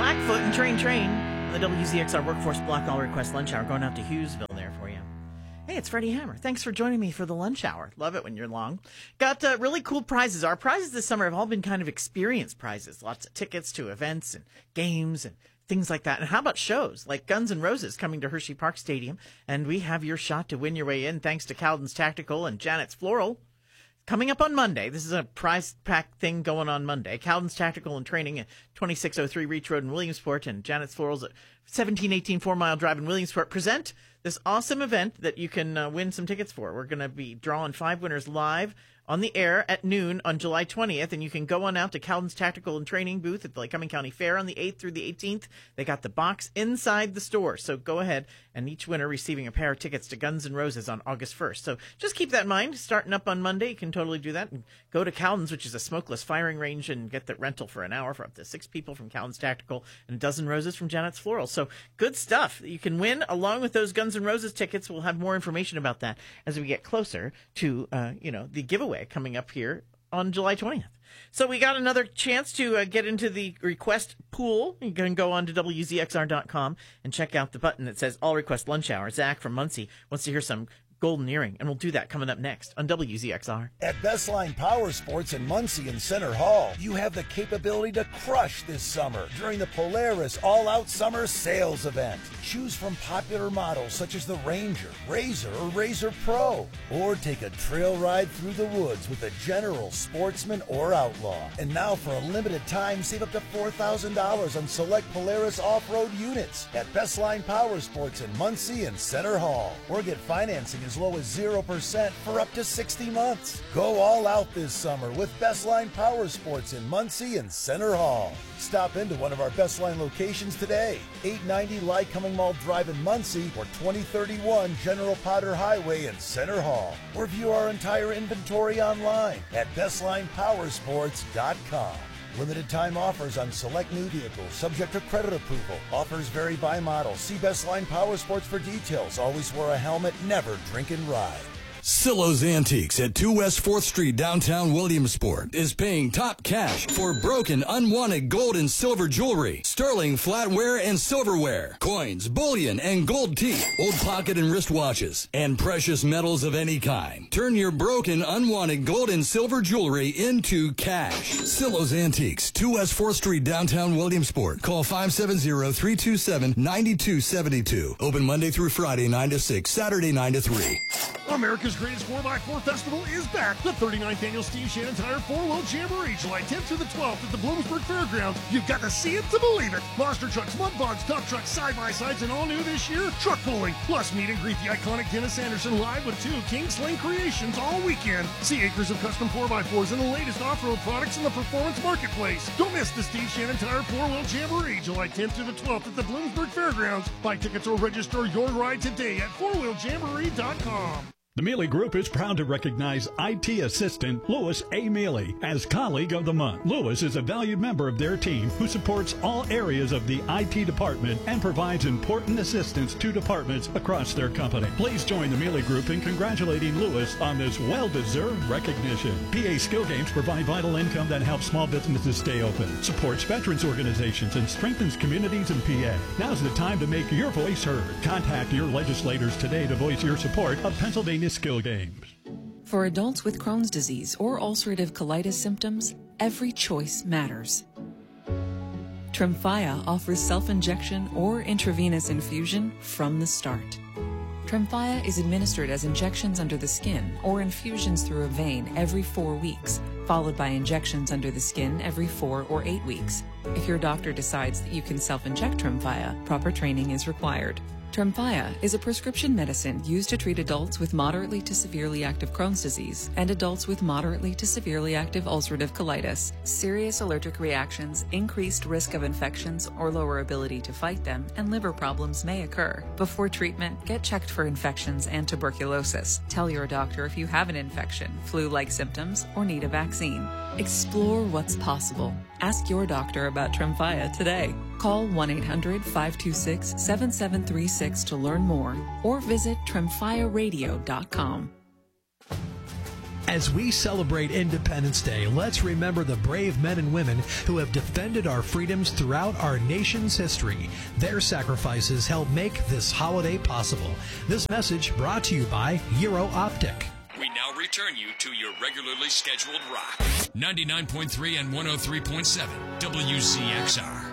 Blackfoot and Train. The WZXR Workforce Block All Request Lunch Hour going out to Hughesville there for you. Hey, it's Freddie Hammer. Thanks for joining me for the lunch hour. Love it when you're long. Got really cool prizes. Our prizes this summer have all been kind of experience prizes. Lots of tickets to events and games and things like that. And how about shows like Guns N' Roses coming to Hershey Park Stadium? And we have your shot to win your way in thanks to Cowden's Tactical and Janet's Floral. Coming up on Monday, this is a prize pack thing going on Monday. Cowden's Tactical and Training at 2603 Reach Road in Williamsport and Janet's Florals at 1718 4 Mile Drive in Williamsport present this awesome event that you can win some tickets for. We're going to be drawing 5 winners live on the air at noon on July 20th, and you can go on out to Cowden's Tactical and Training booth at the Lycoming County Fair on the 8th through the 18th. They got the box inside the store, so go ahead, and each winner receiving a pair of tickets to Guns N' Roses on August 1st. So just keep that in mind. Starting up on Monday, you can totally do that, and go to Cowden's, which is a smokeless firing range, and get the rental for an hour for up to 6 people from Cowden's Tactical and a dozen roses from Janet's Floral. So good stuff you can win along with those Guns N' Roses tickets. We'll have more information about that as we get closer to the giveaway coming up here on July 20th. So we got another chance to get into the request pool. You can go on to WZXR.com and check out the button that says All Request Lunch Hour. Zach from Muncie wants to hear some Golden Earring, and we'll do that coming up next on WZXR. At Bestline Power Sports in Muncie and Center Hall, you have the capability to crush this summer during the Polaris All-Out Summer Sales Event. Choose from popular models such as the Ranger, Razor, or Razor Pro, or take a trail ride through the woods with a General, Sportsman, or Outlaw. And now for a limited time, save up to $4,000 on select Polaris off-road units at Bestline Power Sports in Muncie and Center Hall, or get financing as low as 0% for up to 60 months. Go all out this summer with Bestline Power Sports in Muncie and Center Hall. Stop into one of our Bestline locations today, 890 Lycoming Mall Drive in Muncie or 2031 General Potter Highway in Center Hall. Or view our entire inventory online at BestlinePowersports.com. Limited time offers on select new vehicles, subject to credit approval. Offers vary by model. See Bestline Power Sports for details. Always wear a helmet, never drink and ride. Silo's Antiques at 2 West 4th Street, downtown Williamsport, is paying top cash for broken, unwanted gold and silver jewelry, sterling flatware and silverware, coins, bullion, and gold teeth, old pocket and wrist watches, and precious metals of any kind. Turn your broken, unwanted gold and silver jewelry into cash. Silo's Antiques, 2 West 4th Street, downtown Williamsport. Call 570-327-9272. Open Monday through Friday, 9 to 6, Saturday, 9 to 3. America's Greatest 4x4 Festival is back. The 39th Annual Steve Shannon Tire 4-Wheel Jamboree, July 10th through the 12th at the Bloomsburg Fairgrounds. You've got to see it to believe it. Monster trucks, mud bogs, dump trucks, side-by-sides, and all new this year, truck pulling. Plus, meet and greet the iconic Dennis Anderson live with 2 King Sling creations all weekend. See acres of custom 4x4s and the latest off-road products in the performance marketplace. Don't miss the Steve Shannon Tire 4-Wheel Jamboree, July 10th through the 12th at the Bloomsburg Fairgrounds. Buy tickets or register your ride today at 4wheeljamboree.com. The Mealy Group is proud to recognize IT assistant Louis A. Mealy as Colleague of the Month. Louis is a valued member of their team who supports all areas of the IT department and provides important assistance to departments across their company. Please join the Mealy Group in congratulating Louis on this well-deserved recognition. PA Skill Games provide vital income that helps small businesses stay open, supports veterans organizations, and strengthens communities in PA. Now's the time to make your voice heard. Contact your legislators today to voice your support of Pennsylvania Skill Games. For adults with Crohn's disease or ulcerative colitis symptoms, every choice matters. Tremfya offers self-injection or intravenous infusion from the start. Tremfya is administered as injections under the skin or infusions through a vein every 4 weeks, followed by injections under the skin every 4 or 8 weeks. If your doctor decides that you can self-inject Tremfya, proper training is required. Tremfya is a prescription medicine used to treat adults with moderately to severely active Crohn's disease and adults with moderately to severely active ulcerative colitis. Serious allergic reactions, increased risk of infections or lower ability to fight them, and liver problems may occur. Before treatment, get checked for infections and tuberculosis. Tell your doctor if you have an infection, flu-like symptoms, or need a vaccine. Explore what's possible. Ask your doctor about Tremfya today. Call 1-800-526-7736 to learn more or visit tremfyaradio.com. As we celebrate Independence Day, let's remember the brave men and women who have defended our freedoms throughout our nation's history. Their sacrifices help make this holiday possible. This message brought to you by Euro Optic. We now return you to your regularly scheduled rock. 99.3 and 103.7 WCXR.